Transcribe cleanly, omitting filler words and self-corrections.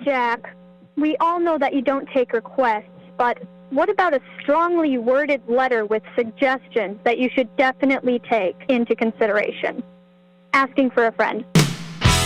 Jack, we all know that you don't take requests, but what about a strongly worded letter with suggestions that you should definitely take into consideration? Asking for a friend.